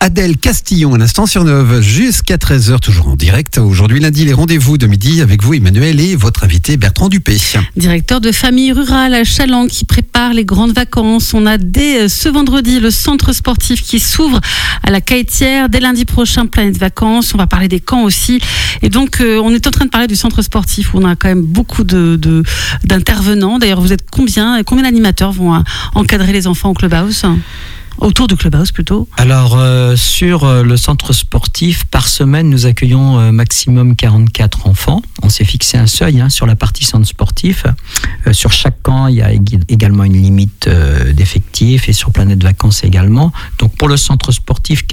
Adèle Castillon, à l'instant sur Neuve, jusqu'à 13h, toujours en direct. Aujourd'hui, lundi, les rendez-vous de midi avec vous, Emmanuel, et votre invité Bertrand Dupé. Directeur de famille rurale à Chaland qui prépare les grandes vacances. On a dès ce vendredi le centre sportif qui s'ouvre à la Caïtière. Dès lundi prochain, Planète Vacances. On va parler des camps aussi. Et donc, on est en train de parler du centre sportif où on a quand même beaucoup d'intervenants. D'ailleurs, vous êtes combien d'animateurs vont encadrer les enfants au clubhouse ? Autour du clubhouse plutôt. Alors sur le centre sportif, par semaine nous accueillons maximum 44 enfants. On s'est fixé un seuil sur la partie centre sportif. Sur chaque camp il y a également une limite d'effectifs et sur Planète Vacances également. Donc pour le centre sportif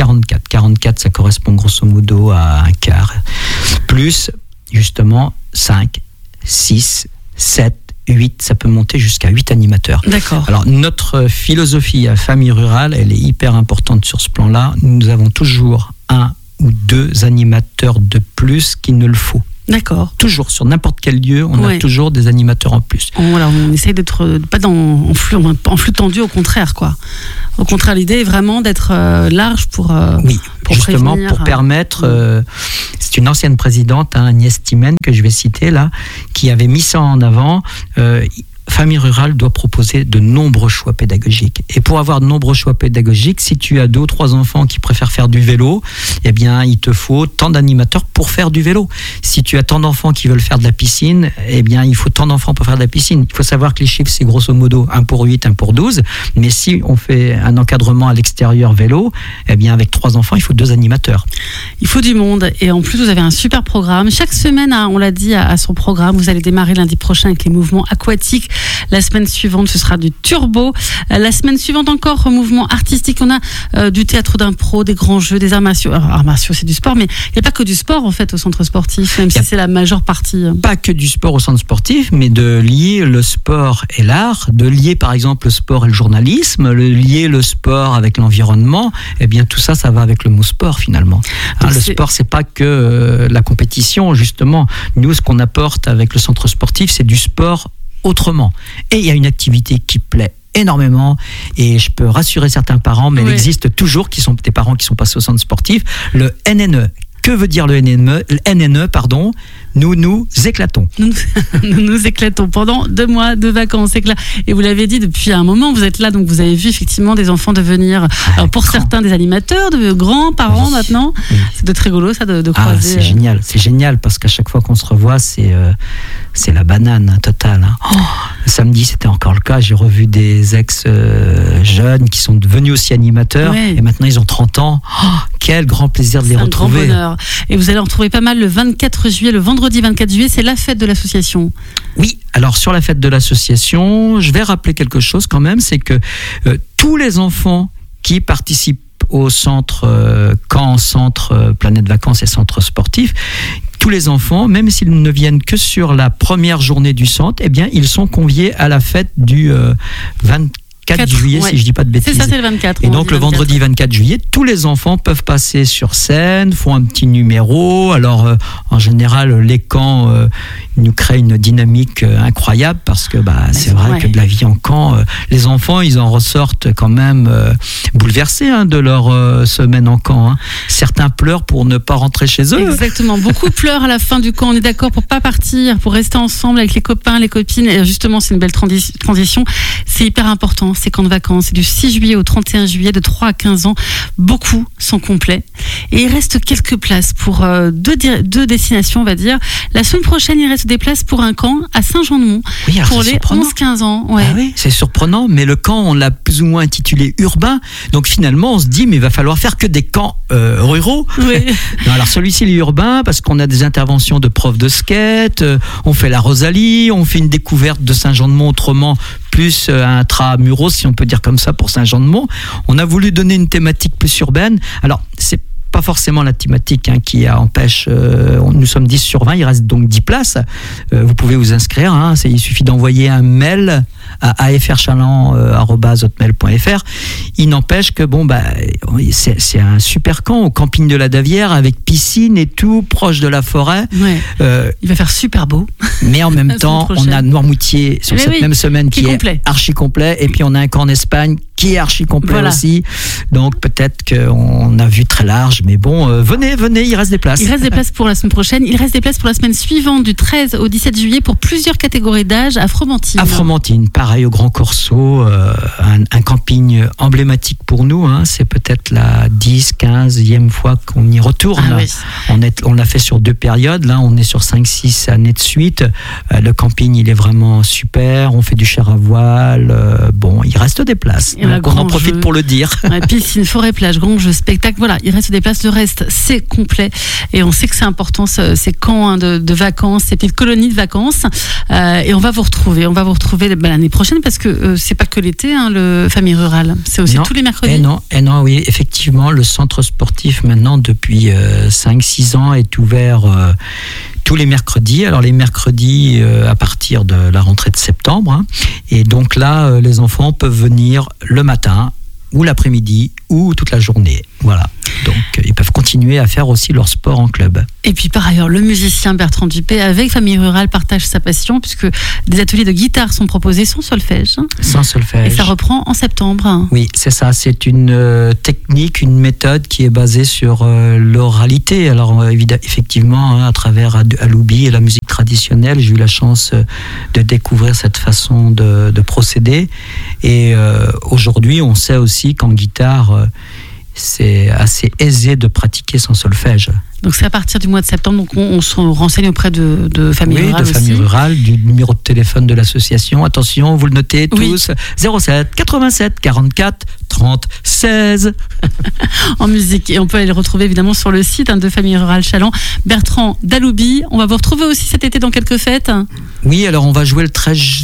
44 ça correspond grosso modo à un quart. Plus justement 5, 6, 7, 8, ça peut monter jusqu'à 8 animateurs. D'accord. Alors notre philosophie à famille rurale, elle est hyper importante sur ce plan-là. Nous avons toujours 1 ou 2 animateurs de plus qu'il ne le faut. D'accord. Toujours, sur n'importe quel lieu, on a toujours des animateurs en plus. On essaye d'être pas en flux tendu, au contraire, quoi. Au contraire, l'idée est vraiment d'être large pour justement prévenir, pour permettre. C'est une ancienne présidente, Agnès Timène, que je vais citer là, qui avait mis ça en avant. Famille rurale doit proposer de nombreux choix pédagogiques. Et pour avoir de nombreux choix pédagogiques, si tu as 2 ou 3 enfants qui préfèrent faire du vélo, eh bien, il te faut tant d'animateurs pour faire du vélo. Si tu as tant d'enfants qui veulent faire de la piscine, eh bien, il faut tant d'enfants pour faire de la piscine. Il faut savoir que les chiffres, c'est grosso modo 1 pour 8, 1 pour 12. Mais si on fait un encadrement à l'extérieur vélo, eh bien, avec 3 enfants, il faut 2 animateurs. Il faut du monde. Et en plus, vous avez un super programme. Chaque semaine, on l'a dit, à son programme, vous allez démarrer lundi prochain avec les mouvements aquatiques. La semaine suivante, ce sera du turbo. La semaine suivante, encore mouvement artistique. On a du théâtre d'impro, des grands jeux, des arts martiaux. Alors, arts martiaux, c'est du sport, mais il n'y a pas que du sport, en fait, au centre sportif, même si c'est la majeure partie. Pas que du sport au centre sportif, mais de lier le sport et l'art, de lier, par exemple, le sport et le journalisme, de lier le sport avec l'environnement. Eh bien, tout ça, ça va avec le mot sport, finalement. Le sport, c'est pas que la compétition, justement. Nous, ce qu'on apporte avec le centre sportif, c'est du sport autrement. Et il y a une activité qui plaît énormément et je peux rassurer certains parents, mais elle existe toujours, qui sont des parents qui sont passés au centre sportif, le NNE. Que veut dire le NNE ? Le NNE, pardon, nous nous éclatons. Nous nous éclatons pendant 2 mois de vacances. Et vous l'avez dit, depuis un moment, vous êtes là, donc vous avez vu effectivement des enfants devenir, alors pour certains des animateurs, de grands-parents maintenant. Oui. C'est de très rigolo ça de croiser. C'est génial parce qu'à chaque fois qu'on se revoit, c'est la banane totale. Samedi, c'était encore le cas. J'ai revu des ex-jeunes qui sont devenus aussi animateurs et maintenant ils ont 30 ans. Quel grand plaisir de les retrouver. Un grand bonheur. Et vous allez en retrouver pas mal le 24 juillet, le vendredi 24 juillet, c'est la fête de l'association. Oui, alors sur la fête de l'association, je vais rappeler quelque chose quand même, c'est que tous les enfants qui participent au centre centre Planète Vacances et centre sportif, tous les enfants, même s'ils ne viennent que sur la première journée du centre, eh bien, ils sont conviés à la fête du 24 juillet, si je dis pas de bêtises. C'est ça, c'est le 24. Et donc le vendredi 24 juillet, tous les enfants peuvent passer sur scène, font un petit numéro. Alors en général, les camps nous créent une dynamique incroyable parce que c'est vrai que de la vie en camp, les enfants, ils en ressortent quand même bouleversés de leur semaine en camp. Certains pleurent pour ne pas rentrer chez eux. Exactement. Beaucoup pleurent à la fin du camp. On est d'accord pour pas partir, pour rester ensemble avec les copains, les copines. Et justement, c'est une belle transition. C'est hyper important. Ces camps de vacances, c'est du 6 juillet au 31 juillet, de 3 à 15 ans. Beaucoup sont complets. Et il reste quelques places pour 2 destinations, on va dire. La semaine prochaine, il reste des places pour un camp à Saint-Jean-de-Mont pour les 11-15 ans. Ouais. Ah oui, c'est surprenant, mais le camp, on l'a plus ou moins intitulé urbain. Donc finalement, on se dit, mais il va falloir faire que des camps ruraux. Oui. Non, alors celui-ci, il est urbain parce qu'on a des interventions de profs de skate, on fait la Rosalie, on fait une découverte de Saint-Jean-de-Mont autrement, plus un intramuros, si on peut dire comme ça, pour Saint-Jean-de-Mont. On a voulu donner une thématique plus urbaine. Alors, c'est pas forcément la thématique qui empêche. Nous sommes 10 sur 20, il reste donc 10 places. Vous pouvez vous inscrire. Il suffit d'envoyer un mail à afrchaland@hotmail.fr. Il n'empêche que c'est un super camp au camping de la Davière avec piscine et tout, proche de la forêt. Ouais. Il va faire super beau. Mais en même temps, on a Noirmoutier sur cette même semaine qui est archi complet, et puis on a un camp en Espagne qui est archi complet aussi. Donc peut-être qu'on a vu très large, mais bon, venez, il reste des places. Il reste des places pour la semaine prochaine. Il reste des places pour la semaine suivante, du 13 au 17 juillet, pour plusieurs catégories d'âge à Fromentine. À Fromentine, pareil au Grand Corso, un camping emblématique pour nous. C'est peut-être la 10-15e fois qu'on y retourne. On l'a fait sur 2 périodes. Là, on est sur 5-6 années de suite. Le camping, il est vraiment super. On fait du char à voile. Il reste des places. On en profite pour le dire. Piscine, forêt, plage, grand jeu, spectacle. Voilà, il reste des places. Le reste, c'est complet. Et on sait que c'est important, ces camps de vacances, ces petites colonies de vacances. Et on va vous retrouver l'année prochaine, parce que c'est pas que l'été, le Famille Rurale. C'est aussi tous les mercredis. Oui, effectivement, le centre sportif, maintenant, depuis 5-6 ans, est ouvert tous les mercredis. Alors les mercredis à partir de la rentrée de septembre. Et donc là, les enfants peuvent venir le matin ou l'après-midi ou toute la journée. Voilà. Donc ils peuvent continuer à faire aussi leur sport en club. Et puis par ailleurs, le musicien Bertrand Dupé avec Famille Rurale partage sa passion, puisque des ateliers de guitare sont proposés sans solfège. Sans solfège. Et ça reprend en septembre. Oui, c'est ça. C'est une technique, une méthode qui est basée sur l'oralité. Alors effectivement, à travers Aloubi et la musique traditionnelle, j'ai eu la chance de découvrir cette façon de procéder. Et aujourd'hui, on sait aussi qu'en guitare, c'est assez aisé de pratiquer sans solfège. Donc c'est à partir du mois de septembre, donc on se renseigne auprès de Famille Rurale. Oui, de Famille Rurale, du numéro de téléphone de l'association. Attention, vous le notez tous, 07 87 44 30 16. En musique. Et on peut aller le retrouver évidemment sur le site de Famille Rurale Chaland. Bertrand d'Aloubi, on va vous retrouver aussi cet été dans quelques fêtes. Oui, alors on va jouer le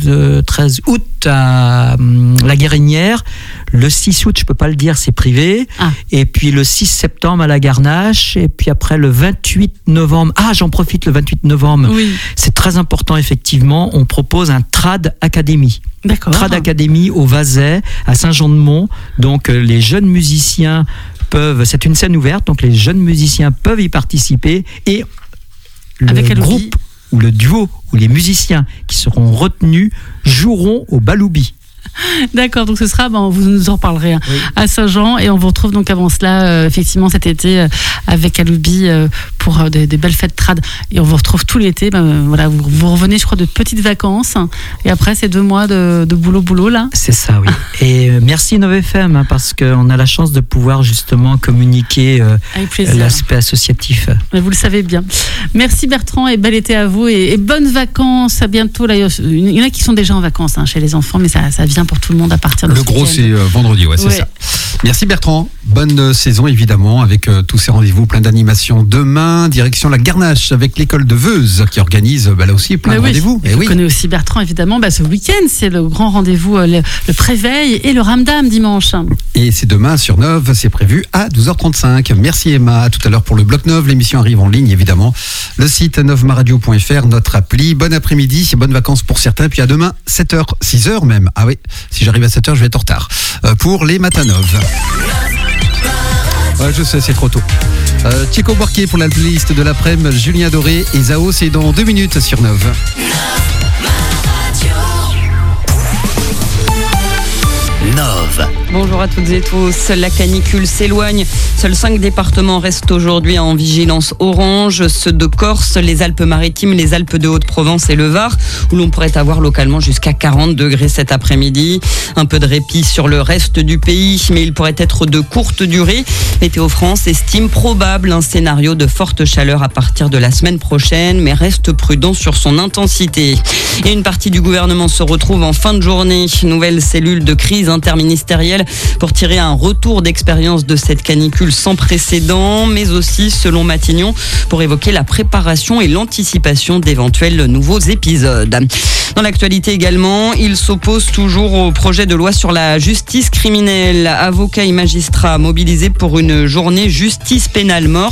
13 août à la Guérinière. Le 6 août, je peux pas le dire, c'est privé. Et puis le 6 septembre à la Garnache. Et puis après le 28 novembre. J'en profite, le 28 novembre. Oui. C'est très important, effectivement. On propose un Trad Academy. D'accord. Trad Academy au Vazet, à Saint-Jean-de-Mont. Donc les jeunes musiciens c'est une scène ouverte, donc les jeunes musiciens peuvent y participer. Et le groupe ou le duo ou les musiciens qui seront retenus joueront au Baloubi. D'accord, donc ce sera, vous nous en parlerez à Saint-Jean, et on vous retrouve donc avant cela, effectivement cet été avec Aloubi pour des belles fêtes trad, et on vous retrouve tout l'été. Voilà, vous revenez, je crois, de petites vacances, et après c'est 2 mois de boulot là. C'est ça, oui. Et merci 9FM, parce qu'on a la chance de pouvoir justement communiquer l'aspect associatif. Mais vous le savez bien. Merci Bertrand, et bel été à vous, et bonnes vacances, à bientôt. Là, il y en a qui sont déjà en vacances chez les enfants, mais ça vient pour tout le monde à partir de le gros, c'est vendredi, c'est ça. Merci Bertrand. Bonne saison évidemment, avec tous ces rendez-vous, plein d'animations. Demain, direction la Garnache avec l'école de Veuze qui organise là aussi plein de rendez-vous. Je connais aussi Bertrand évidemment. Ce week-end, c'est le grand rendez-vous, le Préveil et le Ramdam dimanche. Et c'est demain sur Neuve, c'est prévu à 12h35. Merci Emma, à tout à l'heure pour le Bloc Neuve. L'émission arrive en ligne évidemment. Le site neuvemaradio.fr, notre appli. Bon après-midi, bonnes vacances pour certains. Puis à demain, 7h, 6h même. Ah oui, si j'arrive à 7h, je vais être en retard. Pour les matins Neuve. Ouais, je sais, c'est trop tôt. Chico Borquier pour la playlist de l'après-midi, Julien Doré et Zao, c'est dans 2 minutes sur Neuve. Nove. Bonjour à toutes et tous. La canicule s'éloigne. Seuls 5 départements restent aujourd'hui en vigilance orange. Ceux de Corse, les Alpes-Maritimes, les Alpes de Haute-Provence et le Var, où l'on pourrait avoir localement jusqu'à 40 degrés cet après-midi. Un peu de répit sur le reste du pays, mais il pourrait être de courte durée. Météo France estime probable un scénario de forte chaleur à partir de la semaine prochaine, mais reste prudent sur son intensité. Et une partie du gouvernement se retrouve en fin de journée. Nouvelle cellule de crise interministérielle pour tirer un retour d'expérience de cette canicule sans précédent, mais aussi, selon Matignon, pour évoquer la préparation et l'anticipation d'éventuels nouveaux épisodes. Dans l'actualité également, il s'oppose toujours au projet de loi sur la justice criminelle. Avocats et magistrats mobilisés pour une journée justice pénale morte.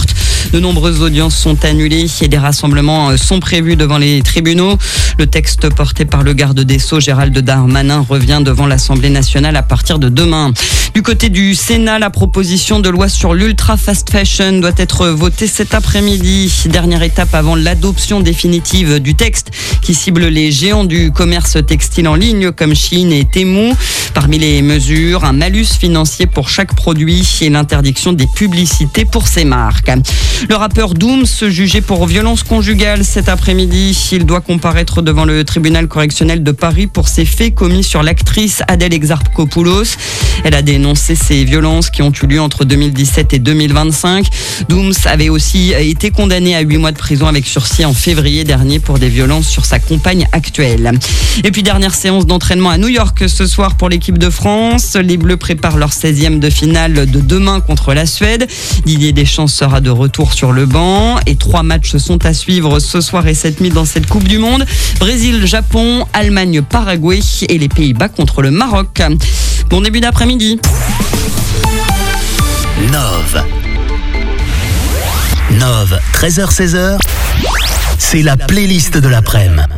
De nombreuses audiences sont annulées et des rassemblements sont prévus devant les tribunaux. Le texte porté par le garde des Sceaux, Gérald Darmanin, revient devant l'Assemblée nationale à partir de demain. Du côté du Sénat, la proposition de loi sur l'ultra fast fashion doit être votée cet après-midi. Dernière étape avant l'adoption définitive du texte qui cible les géants du commerce textile en ligne comme Shein et Temu. Parmi les mesures, un malus financier pour chaque produit et l'interdiction des publicités pour ces marques. Le rappeur Dooms, jugé pour violence conjugale cet après-midi, il doit comparaître devant le tribunal correctionnel de Paris pour ses faits commis sur l'actrice Adèle Exarchopoulos. Elle a dénoncé ces violences qui ont eu lieu entre 2017 et 2025. Dooms avait aussi été condamné à 8 mois de prison avec sursis en février dernier pour des violences sur sa compagne actuelle. Et puis dernière séance d'entraînement à New York ce soir pour l'équipe de France. Les Bleus préparent leur 16e de finale de demain contre la Suède. Didier Deschamps sera de retour sur le banc et 3 matchs sont à suivre ce soir et cette nuit dans cette Coupe du Monde. Brésil, Japon, Allemagne, Paraguay et les Pays-Bas contre le Maroc. Bon début d'après-midi. Nov, 13h-16h, c'est la playlist de l'après-midi.